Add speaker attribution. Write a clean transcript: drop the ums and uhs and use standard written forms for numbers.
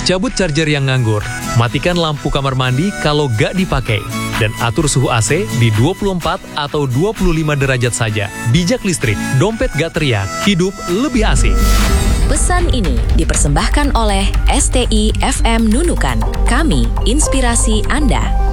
Speaker 1: Cabut charger yang nganggur, matikan lampu kamar mandi kalau gak dipakai, dan atur suhu AC di 24 atau 25 derajat saja. Bijak Listrik, dompet gak teriak, hidup lebih asik.
Speaker 2: Pesan ini dipersembahkan oleh STI FM Nunukan. Kami, inspirasi Anda.